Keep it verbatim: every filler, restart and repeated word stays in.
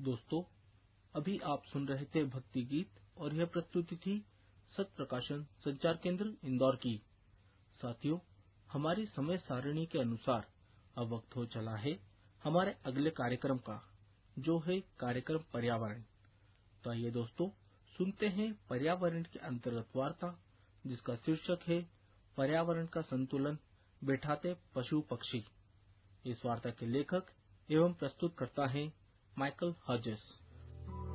दोस्तों, अभी आप सुन रहे थे भक्ति गीत और यह प्रस्तुति थी सत प्रकाशन संचार केंद्र इंदौर की। साथियों, हमारी समय सारणी के अनुसार अब वक्त हो चला है हमारे अगले कार्यक्रम का, जो है कार्यक्रम पर्यावरण। तो आइए दोस्तों, सुनते हैं पर्यावरण के अंतर्गत वार्ता, जिसका शीर्षक है पर्यावरण का संतुलन बैठाते पशु पक्षी। इस वार्ता के लेखक एवं प्रस्तुतकर्ता हैं माइकल हॉजेस।